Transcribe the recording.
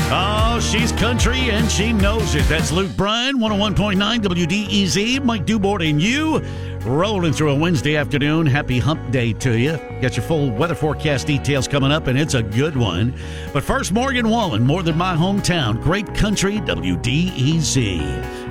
Oh, she's country and she knows it. That's Luke Bryan, 101.9 WDEZ. Mike Dubort and you rolling through a Wednesday afternoon. Happy hump day to you. Got your full weather forecast details coming up, and it's a good one. But first, Morgan Wallen, More Than My Hometown. Great country, WDEZ.